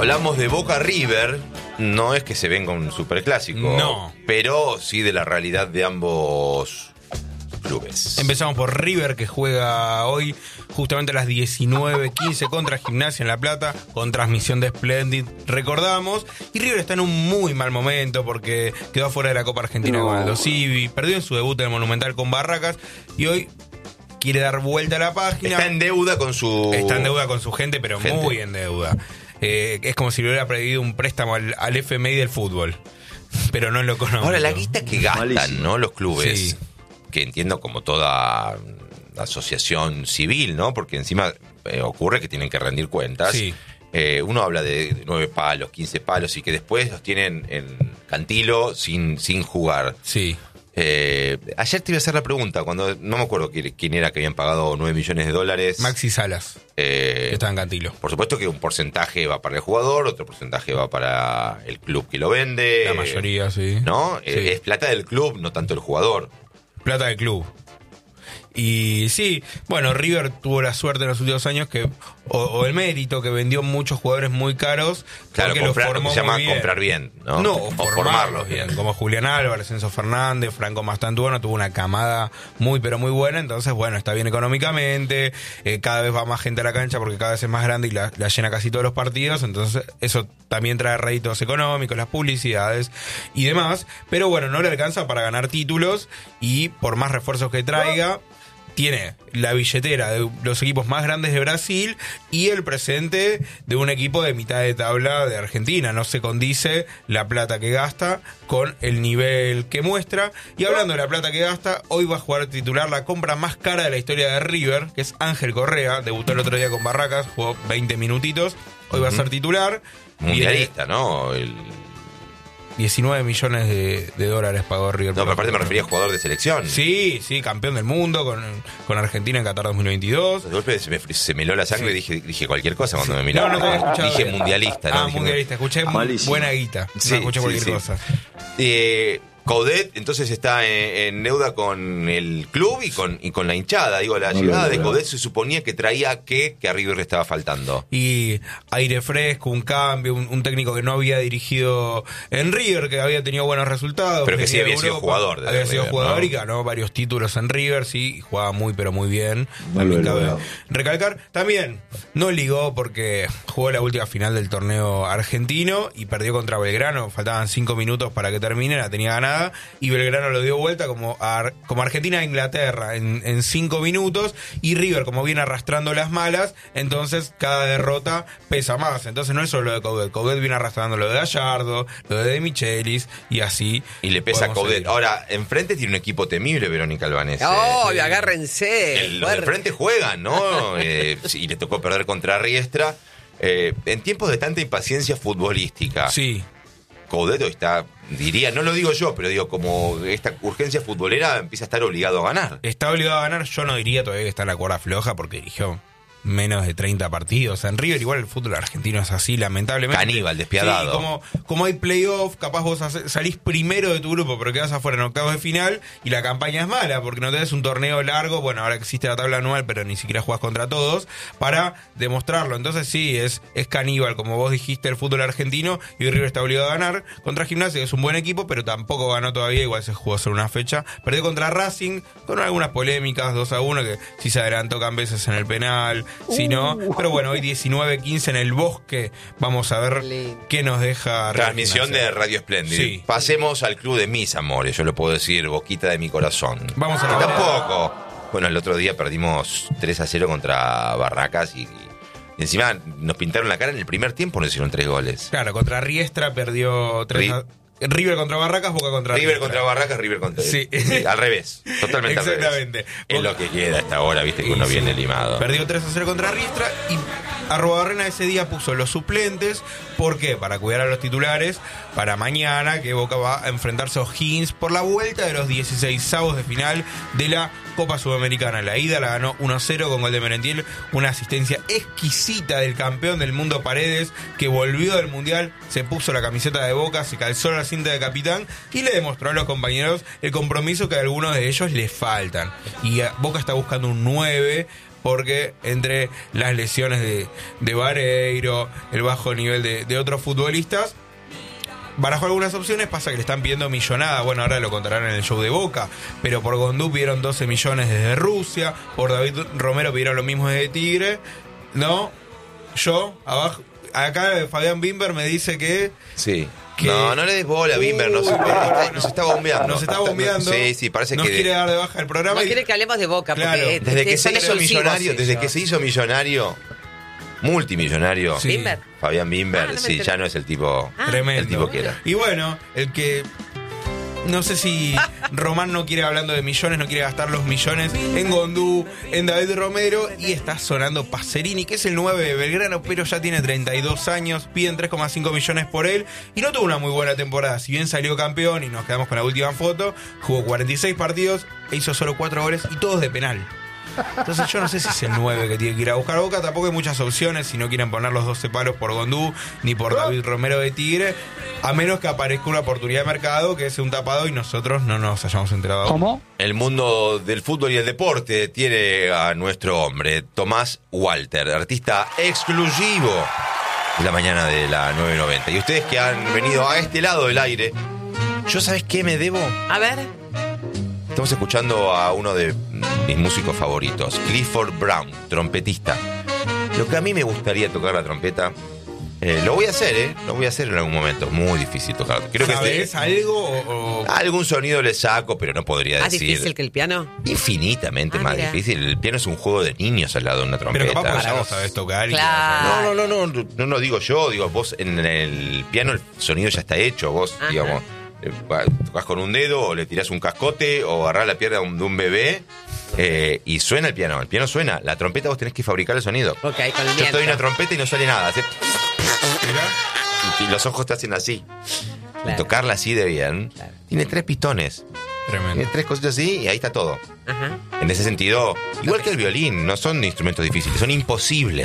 Hablamos de Boca River, no es que se venga un superclásico, no, pero sí de la realidad de ambos clubes. Empezamos por River, que juega hoy justamente a las 19:15 contra Gimnasia en La Plata, con transmisión de Splendid, recordamos. Y River está en un muy mal momento porque quedó afuera de la Copa Argentina con Aldo Civi, perdió en su debut en el Monumental con Barracas y hoy quiere dar vuelta a la página. Está en deuda con su gente, pero muy en deuda. Es como si le hubiera pedido un préstamo al FMI del fútbol, pero no en lo económico. Ahora, la guita que gastan, malísimo, ¿no? Los clubes, sí, que entiendo como toda asociación civil, ¿no? Porque encima ocurre que tienen que rendir cuentas. Sí. Uno habla de 9 palos, 15 palos y que después los tienen en cantilo sin jugar. Sí. Ayer te iba a hacer la pregunta, cuando no me acuerdo quién era que habían pagado $9 millones. Maxi Salas, que está en Cantilo. Por supuesto que un porcentaje va para el jugador, otro porcentaje va para el club que lo vende. La mayoría, sí. ¿No? Sí. Es plata del club, no tanto el jugador. Plata del club. Y sí, bueno, River tuvo la suerte en los últimos años que o el mérito que vendió muchos jugadores muy caros. Claro, porque comprar, los formó lo que se llama muy bien. comprar bien, ¿no? No, o formarlos bien. Como Julián Álvarez, Enzo Fernández, Franco Mastantuono, tuvo una camada muy pero muy buena. Entonces, bueno, está bien económicamente, cada vez va más gente a la cancha porque cada vez es más grande y la llena casi todos los partidos. Entonces, eso también trae réditos económicos, las publicidades y demás. Pero bueno, no le alcanza para ganar títulos y por más refuerzos que traiga, tiene la billetera de los equipos más grandes de Brasil y el presente de un equipo de mitad de tabla de Argentina. No se condice la plata que gasta con el nivel que muestra. Y hablando de la plata que gasta, hoy va a jugar titular la compra más cara de la historia de River, que es Ángel Correa. Debutó el otro día con Barracas, jugó 20 minutitos. Hoy va a ser titular. Mundialista, ¿no? 19 millones de dólares pagó River. No, pero aparte me refería a jugador de selección. Sí, campeón del mundo con Argentina en Qatar 2022. De golpe se me heló la sangre y dije cualquier cosa cuando me miraba. No te había escuchado. Dije mundialista, ¿no? Dije, mundialista. Escuché malísimo. buena guita. Sí, No escuché cualquier sí. cosa. Coudet entonces está en deuda con el club y con la hinchada. Digo, la llegada de Coudet se suponía que traía que a River le estaba faltando. Y aire fresco, un cambio, un técnico que no había dirigido en River, que había tenido buenos resultados. Pero que sí venía de había sido Europa, jugador de había sido River, jugador, ¿no? y ganó varios títulos en River, sí, y jugaba muy pero muy bien. Bueno, También cabe bueno. recalcar. También no ligó porque jugó la última final del torneo argentino y perdió contra Belgrano. Faltaban 5 minutos para que termine, la tenía ganada y Belgrano lo dio vuelta como Argentina a Inglaterra en 5 minutos, y River, como viene arrastrando las malas, entonces cada derrota pesa más. Entonces no es solo lo de Coudet. Coudet viene arrastrando lo de Gallardo, lo de Michelis, y así. Y le pesa a podemos Coudet. seguir. Ahora, enfrente tiene un equipo temible, Verónica Albanese. ¡Oh, agárrense! Los de frente juegan, ¿no? Y le tocó perder contra Riestra. En tiempos de tanta impaciencia futbolística, Sí. Coudet está, diría, no lo digo yo, pero digo, como esta urgencia futbolera empieza a estar obligado a ganar. Está obligado a ganar. Yo no diría todavía que está en la cuerda floja porque dirigió menos de 30 partidos. En River igual el fútbol argentino es así, lamentablemente. Caníbal, despiadado. Sí, como hay playoff, capaz vos salís primero de tu grupo pero quedás afuera en octavos de final y la campaña es mala porque no tenés un torneo largo, bueno, ahora existe la tabla anual pero ni siquiera jugás contra todos, para demostrarlo. Entonces sí, es caníbal, como vos dijiste, el fútbol argentino, y River está obligado a ganar contra Gimnasia, que es un buen equipo, pero tampoco ganó todavía, igual se jugó solo una fecha. Perdió contra Racing con algunas polémicas, 2-1, que sí se adelantó Cambeses en el penal, si no, pero bueno, hoy 19:15 en el Bosque, vamos a ver qué nos deja Transmisión Gimnasia. de Radio Splendid. Sí. Pasemos al club de mis amores, yo lo puedo decir, boquita de mi corazón. Vamos a Que la tampoco. Bueno, el otro día perdimos 3-0 contra Barracas y encima nos pintaron la cara en el primer tiempo, nos hicieron 3 goles. Claro, contra Riestra perdió 3-0. River contra Barracas, Boca contra River Riestra. contra Barracas, River contra... Sí. Al revés, totalmente al revés. Exactamente. Es lo que queda hasta ahora, viste, que Y uno sí. viene limado. Perdió 3-0 contra Riestra y Arruabarrena ese día puso los suplentes. ¿Por qué? Para cuidar a los titulares para mañana, que Boca va a enfrentarse a O'Higgins por la vuelta de los 16avos de final de la Copa Sudamericana. La ida la ganó 1-0 con gol de Merentiel, una asistencia exquisita del campeón del mundo Paredes, que volvió del Mundial, se puso la camiseta de Boca, se calzó la cinta de capitán y le demostró a los compañeros el compromiso que a algunos de ellos les faltan. Y Boca está buscando un 9 porque entre las lesiones de Vareiro, el bajo nivel de otros futbolistas, barajó algunas opciones, pasa que le están pidiendo millonada, bueno, ahora lo contarán en el show de Boca, pero por Gondú pidieron 12 millones desde Rusia, por David Romero pidieron lo mismo desde Tigre, ¿no? Yo, abajo, acá Fabián Bimber me dice que... Sí. No le des bola a Bimber, nos está bombeando. Nos está bombeando. Sí, parece nos que... quiere dar de baja el programa. No quiere que hablemos de Boca, claro, porque desde que se hizo millonario, sí, que se hizo millonario, multimillonario, sí. Bimber. Fabián Bimber, No sí, ya no es el tipo, Tremendo. el tipo que era. Y bueno, el que... No sé si Román no quiere, hablando de millones, no quiere gastar los millones en Gondú, en David Romero, y está sonando Pacerini, que es el 9 de Belgrano, pero ya tiene 32 años, piden 3,5 millones por él, y no tuvo una muy buena temporada. Si bien salió campeón, y nos quedamos con la última foto, jugó 46 partidos, e hizo solo 4 goles, y todos de penal. Entonces yo no sé si es el 9 que tiene que ir a buscar Boca. Tampoco hay muchas opciones si no quieren poner los 12 palos por Gondú ni por David Romero de Tigre, a menos que aparezca una oportunidad de mercado que es un tapado y nosotros no nos hayamos enterado. ¿Cómo? El mundo del fútbol y el deporte tiene a nuestro hombre, Tomás Walter, artista exclusivo de la mañana de la 990. Y ustedes que han venido a este lado del aire, ¿yo sabes qué me debo? A ver. Estamos escuchando a uno de mis músicos favoritos, Clifford Brown, trompetista. Lo que a mí me gustaría tocar la trompeta, lo voy a hacer, lo voy a hacer en algún momento. Muy difícil tocar. Creo que ¿sabes algo o...? algún sonido le saco, pero no podría ¿Más decir. difícil que el piano? Infinitamente más mira. difícil. El piano es un juego de niños al lado de una trompeta. Pero capaz ya vos. no sabes tocar. Claro. No lo digo yo, digo vos en el piano el sonido ya está hecho, vos Ajá. digamos tocas con un dedo o le tirás un cascote o agarrás la pierna de un bebé y suena el piano suena, la trompeta vos tenés que fabricar el sonido. Ok, con el Yo viento. estoy en una trompeta y no sale nada, hace- Mirá. y los ojos te hacen así. Claro. Y tocarla así de bien, Claro. tiene 3 pistones, Tremendo. tiene 3 cositas así y ahí está todo. Ajá. En ese sentido, igual que el violín, no son instrumentos difíciles, son imposibles.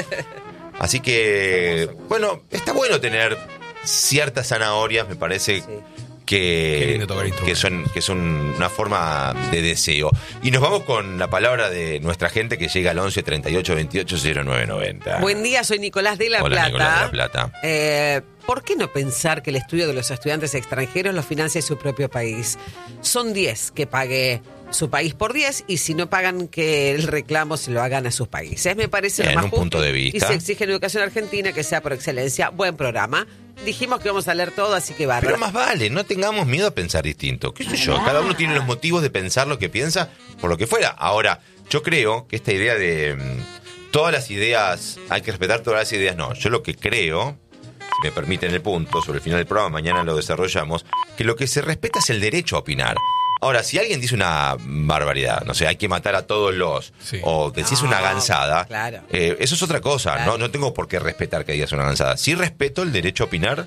Así que, bueno, está bueno tener ciertas zanahorias, me parece Sí. Qué lindo tocar que son una forma de deseo. Y nos vamos con la palabra de nuestra gente que llega al 11 38 28 0990. Buen día, soy Nicolás de la Hola, Plata. Nicolás de la Plata. ¿Por qué no pensar que el estudio de los estudiantes extranjeros lo financia su propio país? Son 10 que pague su país por 10 y si no pagan que el reclamo se lo hagan a sus países. Me parece lo En más un justo. punto de vista. Y se exige en educación argentina que sea por excelencia. Buen programa. Dijimos que vamos a leer todo, así que va. Pero más vale, no tengamos miedo a pensar distinto. ¿Qué sé yo? Cada uno tiene los motivos de pensar lo que piensa por lo que fuera. Ahora, yo creo que esta idea de todas las ideas, hay que respetar todas las ideas, no. Yo lo que creo, si me permiten el punto, sobre el final del programa, mañana lo desarrollamos, que lo que se respeta es el derecho a opinar. Ahora, si alguien dice una barbaridad, no sé, hay que matar a todos los, Sí. o decís una gansada, claro. eso es otra cosa. Claro. No tengo por qué respetar que digas una gansada. Sí respeto el derecho a opinar,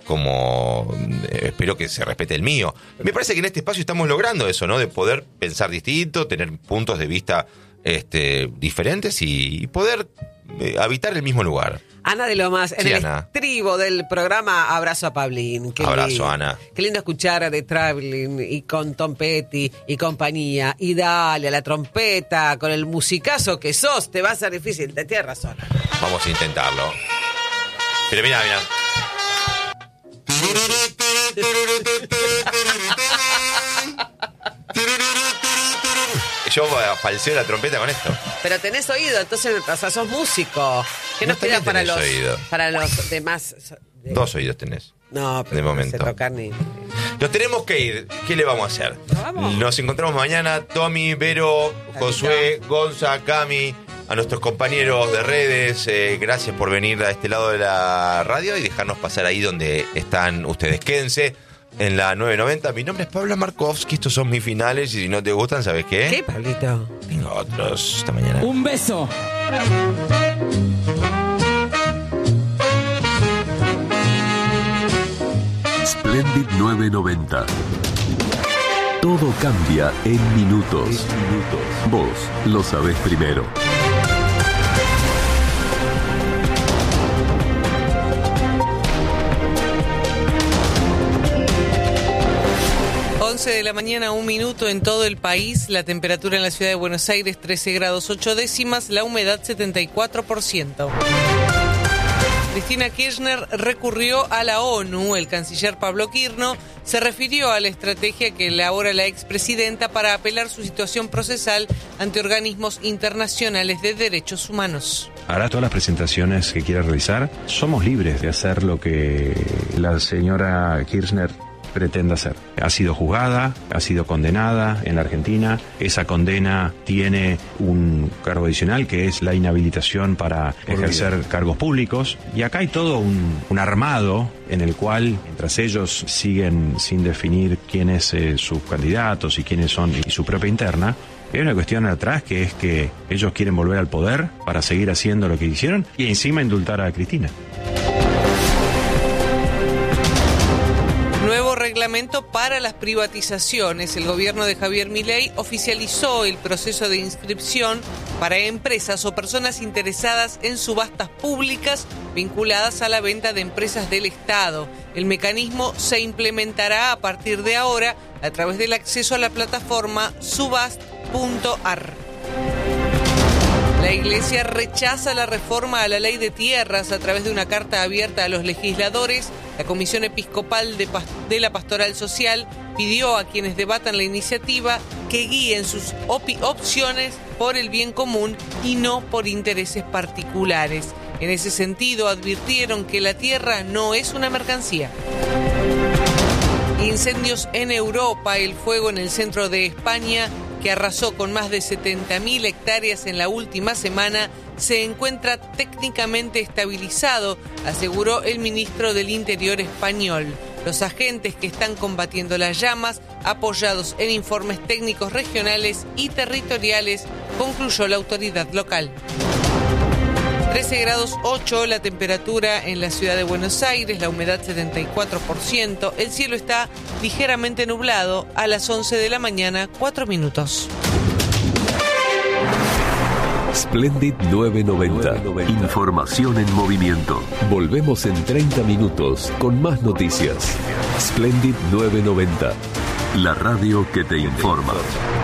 como espero que se respete el mío. Me parece que en este espacio estamos logrando eso, ¿no? De poder pensar distinto, tener puntos de vista diferentes y poder habitar el mismo lugar. Ana de Lomas, en Sí, el Ana. estribo del programa Abrazo a Pablín. Qué Abrazo, lindo. Ana. Qué lindo escuchar a The Traveling y con Tom Petty y compañía. Y dale a la trompeta, con el musicazo que sos, te va a ser difícil. Te tienes razón. Vamos a intentarlo. Pero mira. Yo falseo la trompeta con esto. Pero tenés oído, entonces, o sea, sos músico. ¿Qué nos Vos también queda para tenés los, oído. para los demás? 2 oídos tenés. No, pero de no momento. sé tocar ni... Nos tenemos que ir. ¿Qué le vamos a hacer? ¿Nos vamos? Nos encontramos mañana. Tommy, Vero, Josué, Gonza, Cami, a nuestros compañeros de redes. Gracias por venir a este lado de la radio y dejarnos pasar ahí donde están ustedes. Quédense en la 990. Mi nombre es Pablo Markovsky. Estos son mis finales. Y si no te gustan, ¿sabes qué? ¿Qué, Pablito? Tengo otros. Hasta mañana. Un beso. Splendid 990. Todo cambia en minutos. Vos lo sabés primero. de la mañana, 1 minuto en todo el país. La temperatura en la ciudad de Buenos Aires, 13 grados 8 décimas. La humedad, 74%. Cristina Kirchner recurrió a la ONU. El canciller Pablo Quirno se refirió a la estrategia que elabora la expresidenta para apelar su situación procesal ante organismos internacionales de derechos humanos. Hará todas las presentaciones que quiera realizar. Somos libres de hacer lo que la señora Kirchner pretende hacer. Ha sido juzgada, ha sido condenada en la Argentina. Esa condena tiene un cargo adicional que es la inhabilitación para ejercer cargos públicos. Y acá hay todo un armado en el cual, mientras ellos siguen sin definir quiénes sus candidatos y quiénes son y su propia interna, hay una cuestión atrás que es que ellos quieren volver al poder para seguir haciendo lo que hicieron y encima indultar a Cristina. Nuevo reglamento para las privatizaciones. El gobierno de Javier Milei oficializó el proceso de inscripción para empresas o personas interesadas en subastas públicas vinculadas a la venta de empresas del Estado. El mecanismo se implementará a partir de ahora a través del acceso a la plataforma subast.ar. La Iglesia rechaza la reforma a la ley de tierras a través de una carta abierta a los legisladores. La Comisión Episcopal de la Pastoral Social pidió a quienes debatan la iniciativa que guíen sus opciones por el bien común y no por intereses particulares. En ese sentido, advirtieron que la tierra no es una mercancía. Incendios en Europa. El fuego en el centro de España, que arrasó con más de 70.000 hectáreas en la última semana, se encuentra técnicamente estabilizado, aseguró el ministro del Interior español. Los agentes que están combatiendo las llamas, apoyados en informes técnicos regionales y territoriales, concluyó la autoridad local. 13 grados 8 la temperatura en la ciudad de Buenos Aires, la humedad 74%, el cielo está ligeramente nublado. A las 11 de la mañana, 4 minutos. Splendid 990. Información en movimiento. Volvemos en 30 minutos con más noticias. Splendid 990. La radio que te informa.